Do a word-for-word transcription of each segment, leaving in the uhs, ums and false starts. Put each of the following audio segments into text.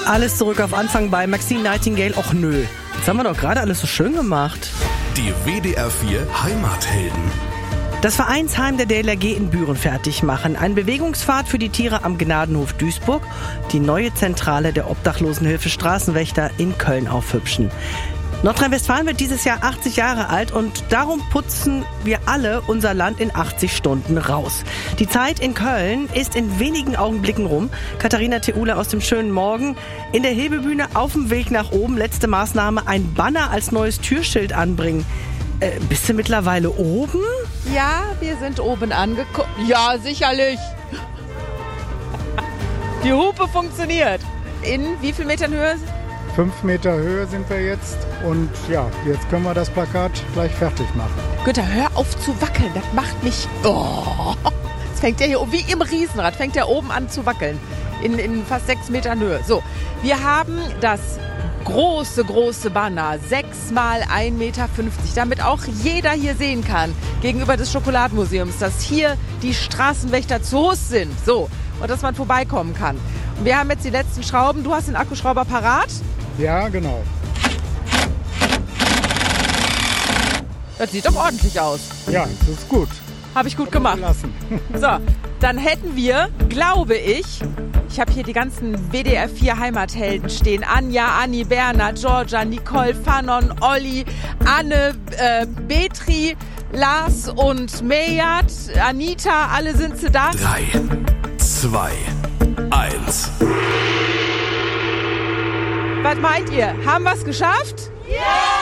Alles zurück auf Anfang bei Maxine Nightingale. Och nö, jetzt haben wir doch gerade alles so schön gemacht. Die W D R vier Heimathelden. Das Vereinsheim der D L R G in Büren fertig machen. Ein Bewegungspfad für die Tiere am Gnadenhof Duisburg. Die neue Zentrale der Obdachlosenhilfe Straßenwächter in Köln aufhübschen. Nordrhein-Westfalen wird dieses Jahr achtzig Jahre alt und darum putzen wir alle unser Land in achtzig Stunden raus. Die Zeit in Köln ist in wenigen Augenblicken rum. Katharina Theule aus dem schönen Morgen. In der Hebebühne auf dem Weg nach oben. Letzte Maßnahme, ein Banner als neues Türschild anbringen. Äh, bist du mittlerweile oben? Ja, wir sind oben angekommen. Ja, sicherlich. Die Hupe funktioniert. In wie viel Metern Höhe? Fünf Meter Höhe sind wir jetzt und ja, jetzt können wir das Plakat gleich fertig machen. Günther, hör auf zu wackeln, das macht mich... Oh. Jetzt fängt der hier, wie im Riesenrad, fängt der oben an zu wackeln. In, in fast sechs Metern Höhe. So, wir haben das große, große Banner, sechs mal ein Meter fünfzig, damit auch jeder hier sehen kann, gegenüber des Schokoladenmuseums, dass hier die Straßenwächter zu Hus sind. So, und dass man vorbeikommen kann. Und wir haben jetzt die letzten Schrauben. Du hast den Akkuschrauber parat? Ja, genau. Das sieht doch ordentlich aus. Ja, das ist gut. Habe ich gut gemacht. So, dann hätten wir, glaube ich, ich habe hier die ganzen W D R vier Heimathelden stehen. Anja, Anni, Berna, Georgia, Nicole, Fanon, Olli, Anne, äh, Betri, Lars und Mejat, Anita, alle sind sie da. Drei, zwei, eins. Was meint ihr? Haben wir es geschafft? Ja!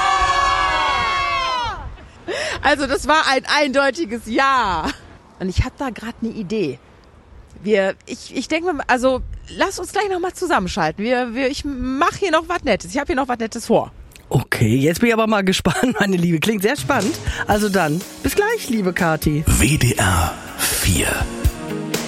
Also das war ein eindeutiges Ja. Und ich habe da gerade eine Idee. Wir, ich, ich denke mal, also lass uns gleich noch mal zusammenschalten. Wir, wir, ich mache hier noch was Nettes. Ich habe hier noch was Nettes vor. Okay, jetzt bin ich aber mal gespannt, meine Liebe. Klingt sehr spannend. Also dann, bis gleich, liebe Kathi. W D R vier